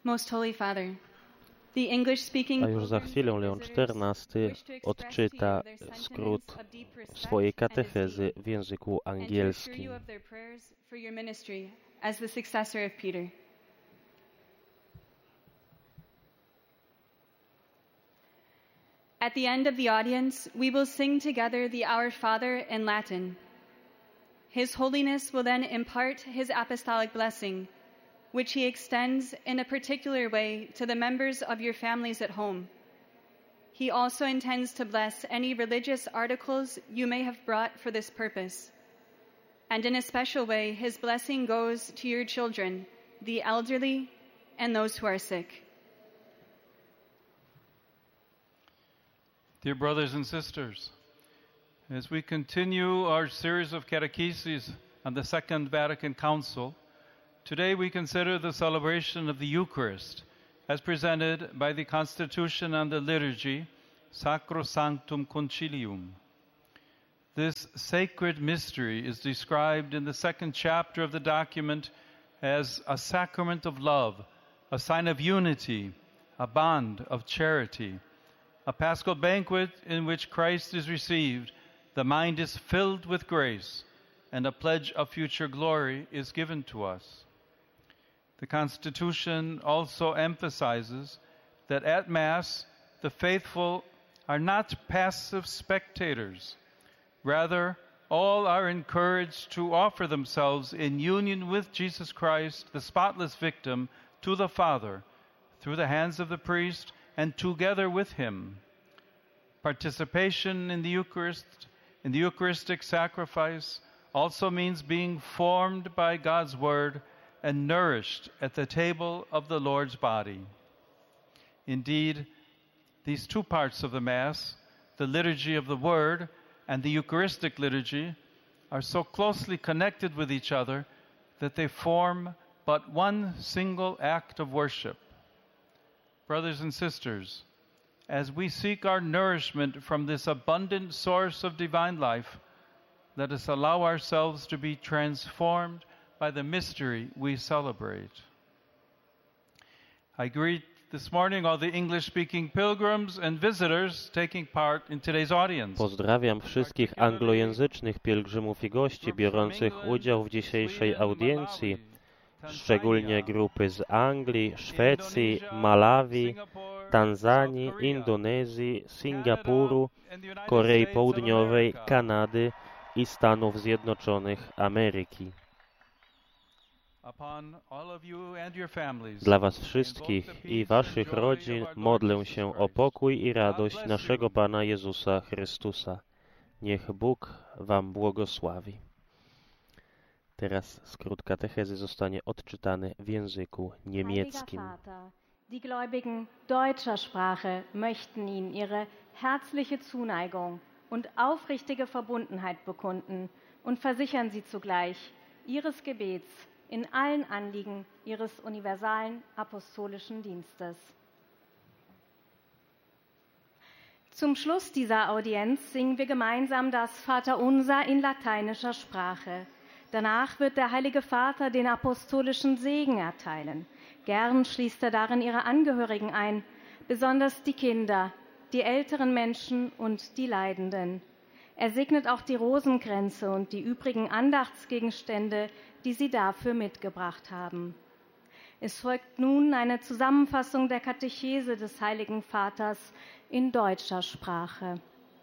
Most Holy Father, the English-speaking A już za chwilę Leon XIV odczyta skrót swojej katechezy w języku angielskim. At the end of the audience, we will sing together the Our Father in Latin. His Holiness will then impart his apostolic blessing, which he extends in a particular way to the members of your families at home. He also intends to bless any religious articles you may have brought for this purpose. And in a special way, his blessing goes to your children, the elderly, and those who are sick. Dear brothers and sisters, as we continue our series of catecheses on the Second Vatican Council, today we consider the celebration of the Eucharist as presented by the Constitution on the Liturgy, Sacrosanctum Concilium. This sacred mystery is described in the second chapter of the document as a sacrament of love, a sign of unity, a bond of charity, a paschal banquet in which Christ is received, the mind is filled with grace, and a pledge of future glory is given to us. The Constitution also emphasizes that at Mass, the faithful are not passive spectators. Rather, all are encouraged to offer themselves in union with Jesus Christ, the spotless victim, to the Father, through the hands of the priest, and together with him. Participation in the Eucharist, in the Eucharistic sacrifice, also means being formed by God's Word and nourished at the table of the Lord's body. Indeed, these two parts of the Mass, the liturgy of the Word and the Eucharistic liturgy, are so closely connected with each other that they form but one single act of worship. Brothers and sisters, as we seek our nourishment from this abundant source of divine life, let us allow ourselves to be transformed by the mystery we celebrate. I greet this morning all the English-speaking pilgrims and visitors taking part in today's audience. Pozdrawiam wszystkich anglojęzycznych pielgrzymów i gości biorących udział w dzisiejszej audiencji, szczególnie grupy z Anglii, Szwecji, Malawi, Tanzanii, Indonezji, Singapuru, Korei Południowej, Kanady i Stanów Zjednoczonych Ameryki. Dla Was wszystkich i Waszych rodzin modlę się o pokój i radość naszego Pana Jezusa Chrystusa. Niech Bóg Wam błogosławi. Teraz skrót katechezy zostanie odczytany w języku niemieckim. Die Gläubigen deutscher Sprache möchten Ihnen ihre herzliche Zuneigung und aufrichtige Verbundenheit bekunden und versichern Sie zugleich Ihres Gebets in allen Anliegen Ihres universalen apostolischen Dienstes. Zum Schluss dieser Audienz singen wir gemeinsam das Vaterunser in lateinischer Sprache. Danach wird der Heilige Vater den apostolischen Segen erteilen. Gern schließt er darin ihre Angehörigen ein, besonders die Kinder, die älteren Menschen und die Leidenden. Er segnet auch die Rosenkränze und die übrigen Andachtsgegenstände, die sie dafür mitgebracht haben. Es folgt nun eine Zusammenfassung der Katechese des Heiligen Vaters in deutscher Sprache.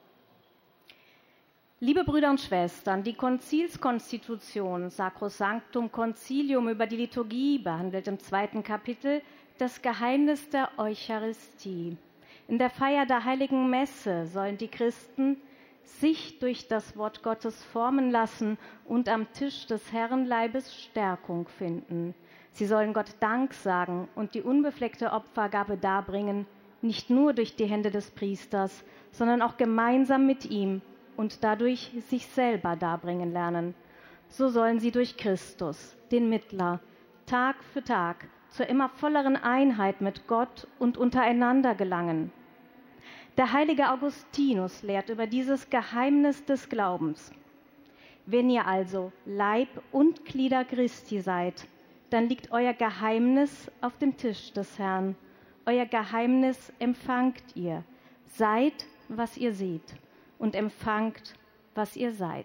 Liebe Brüder und Schwestern, die Konzilskonstitution Sacrosanctum Concilium über die Liturgie behandelt im 2. Kapitel das Geheimnis der Eucharistie. In der Feier der Heiligen Messe sollen die Christen sich durch das Wort Gottes formen lassen und am Tisch des Herrenleibes Stärkung finden. Sie sollen Gott Dank sagen und die unbefleckte Opfergabe darbringen, nicht nur durch die Hände des Priesters, sondern auch gemeinsam mit ihm und dadurch sich selber darbringen lernen. So sollen sie durch Christus, den Mittler, Tag für Tag zur immer volleren Einheit mit Gott und untereinander gelangen. Der heilige Augustinus lehrt über dieses Geheimnis des Glaubens. Wenn ihr also Leib und Glieder Christi seid, dann liegt euer Geheimnis auf dem Tisch des Herrn. Euer Geheimnis empfangt ihr. Seid, was ihr seht, und empfangt, was ihr seid.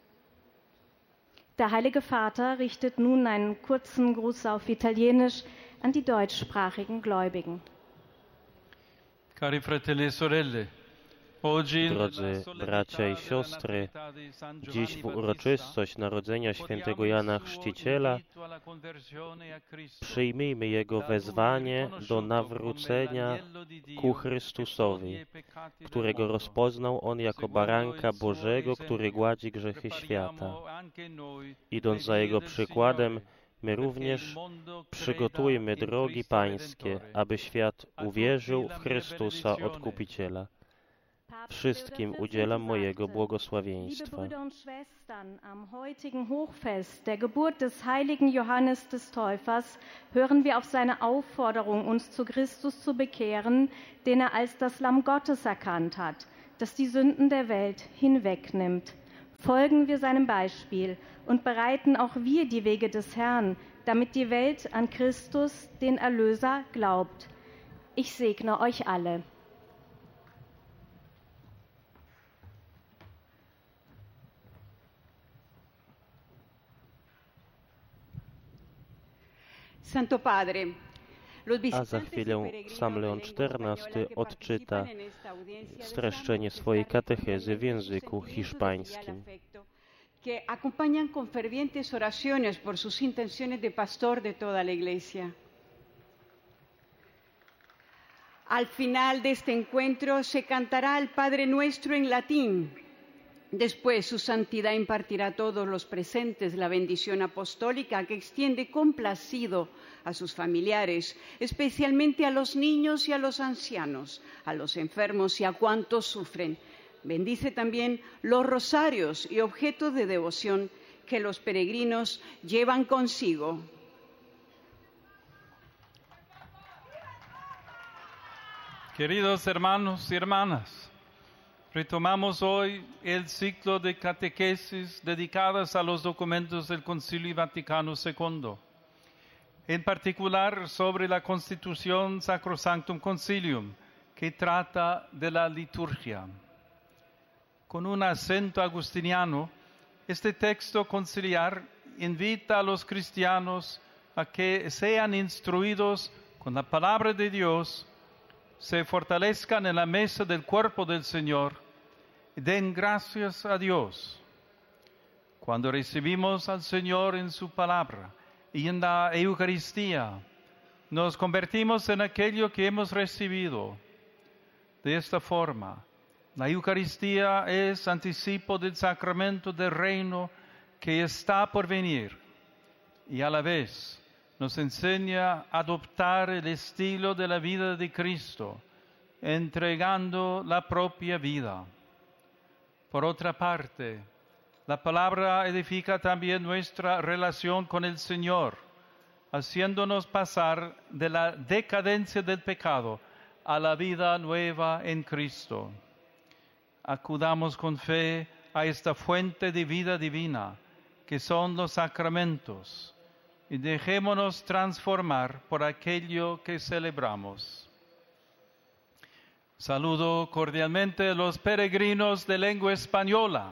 Der Heilige Vater richtet nun einen kurzen Gruß auf Italienisch an die deutschsprachigen Gläubigen. Cari fratelli e sorelle, oggi Drodzy bracia i siostry, dziś w uroczystość narodzenia świętego Jana Chrzciciela przyjmijmy Jego wezwanie do nawrócenia ku Chrystusowi, którego rozpoznał On jako baranka Bożego, który gładzi grzechy świata. Idąc za Jego przykładem, my również przygotujmy drogi Pańskie, aby świat uwierzył w Chrystusa Odkupiciela. Wszystkim udzielam mojego błogosławieństwa. Liebe Brüder und Schwestern, am heutigen Hochfest der Geburt des heiligen Johannes des Täufers hören wir auf seine Aufforderung, uns zu Christus zu bekehren, den er als das Lamm Gottes erkannt hat, das die Sünden der Welt hinwegnimmt. Folgen wir seinem Beispiel und bereiten auch wir die Wege des Herrn, damit die Welt an Christus, den Erlöser, glaubt. Ich segne euch alle. Santo Padre, A za chwilę sam Leon XIV odczyta streszczenie swojej katechezy w języku hiszpańskim. Que acompañan con fervientes oraciones por sus intenciones de pastor de toda la Iglesia. Al final de este encuentro se cantará el Padre Nuestro en latín. Después, su santidad impartirá a todos los presentes la bendición apostólica que extiende complacido a sus familiares, especialmente a los niños y a los ancianos, a los enfermos y a cuantos sufren. Bendice también los rosarios y objetos de devoción que los peregrinos llevan consigo. Queridos hermanos y hermanas, retomamos hoy el ciclo de catequesis dedicadas a los documentos del Concilio Vaticano II, en particular sobre la Constitución Sacrosanctum Concilium, que trata de la liturgia. Con un acento agustiniano, este texto conciliar invita a los cristianos a que sean instruidos con la palabra de Dios, se fortalezcan en la mesa del cuerpo del Señor y den gracias a Dios. Cuando recibimos al Señor en su palabra y en la Eucaristía, nos convertimos en aquello que hemos recibido. De esta forma, la Eucaristía es anticipo del sacramento del reino que está por venir y a la vez nos enseña a adoptar el estilo de la vida de Cristo, entregando la propia vida. Por otra parte, la palabra edifica también nuestra relación con el Señor, haciéndonos pasar de la decadencia del pecado a la vida nueva en Cristo. Acudamos con fe a esta fuente de vida divina, que son los sacramentos, y dejémonos transformar por aquello que celebramos. Saludo cordialmente a los peregrinos de lengua española.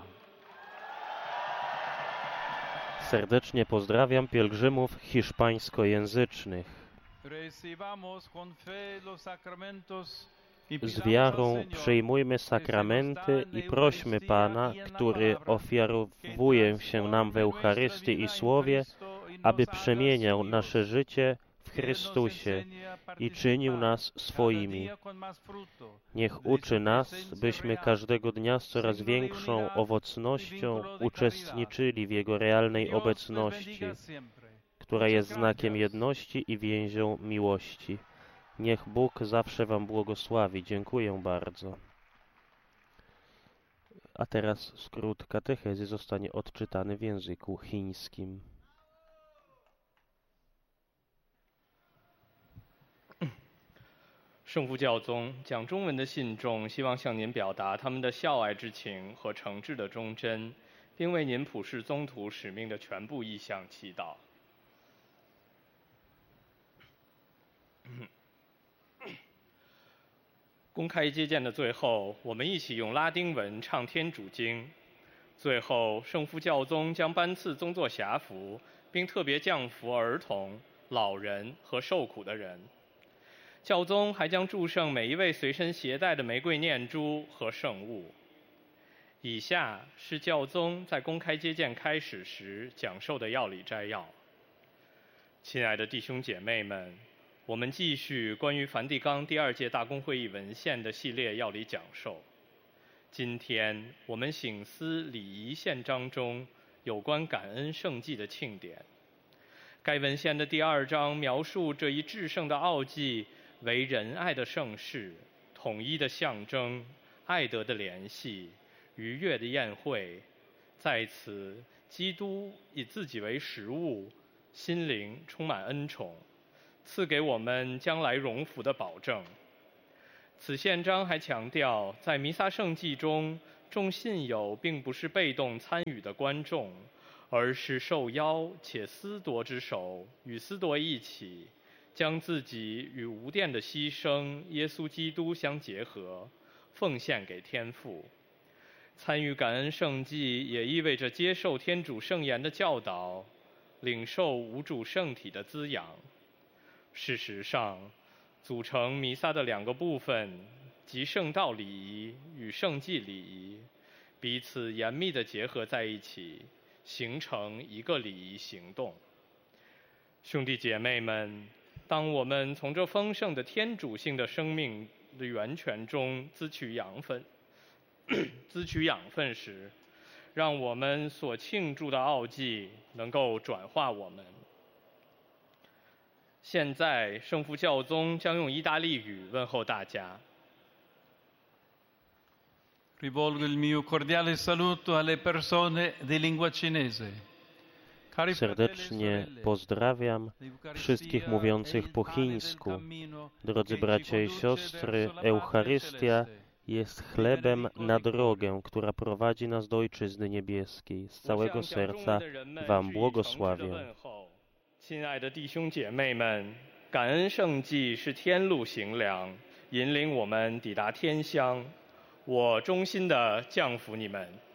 Serdecznie pozdrawiam pielgrzymów hiszpańskojęzycznych. Recibamos con fe los sacramentos. Z wiarą przyjmujmy sakramenty i prośmy Pana, który ofiarowuje się nam w Eucharystii i Słowie, aby przemieniał nasze życie w Chrystusie i czynił nas swoimi. Niech uczy nas, byśmy każdego dnia z coraz większą owocnością uczestniczyli w Jego realnej obecności, która jest znakiem jedności i więzią miłości. Niech Bóg zawsze Wam błogosławi. Dziękuję bardzo. A teraz skrót katechezy zostanie odczytany w języku chińskim. 圣父教宗讲中文的信众希望向您表达他们的孝爱之情和诚挚的忠贞，并为您普世宗徒使命的全部意向祈祷。 公开接见的最后，我们一起用拉丁文唱天主经。最后，圣父教宗将颁赐宗座匣符，并特别降福儿童、老人和受苦的人。教宗还将祝圣每一位随身携带的玫瑰念珠和圣物。以下是教宗在公开接见开始时讲授的要理摘要。亲爱的弟兄姐妹们，我们继续关于梵蒂冈第2届大公会议文献的系列要理讲授。今天我们省思礼仪宪章中有关感恩圣祭的庆典。该文献的第2章描述这一至圣的奥祭为仁爱的盛事、统一的象征、爱德的联系、愉悦的宴会。在此，基督以自己为食物，心灵充满恩宠，赐给我们将来荣福的保证。此宪章还强调，在弥撒圣祭中，众信友并不是被动参与的观众，而是受邀且司铎之手，与司铎一起，将自己与无玷的牺牲耶稣基督相结合，奉献给天父。参与感恩圣祭也意味着接受天主圣言的教导，领受无主圣体的滋养。事实上，组成弥撒的2个部分，即圣道礼仪与圣祭礼仪，彼此严密地结合在一起，形成一个礼仪行动。兄弟姐妹们，当我们从这丰盛的天主性的生命的源泉中滋取养分时，让我们所庆祝的奥祭能够转化我们。现在，圣父教宗将用意大利语问候大家。 Rivolgo il mio cordiale saluto alle persone di lingua cinese. Serdecznie pozdrawiam wszystkich mówiących po chińsku. Drodzy bracia i siostry, Eucharystia jest chlebem na drogę, która prowadzi nas do Ojczyzny Niebieskiej. Z całego serca Wam błogosławię. 亲爱的弟兄姐妹们，感恩圣祭是天路行粮，引领我们抵达天乡。我衷心地降福你们。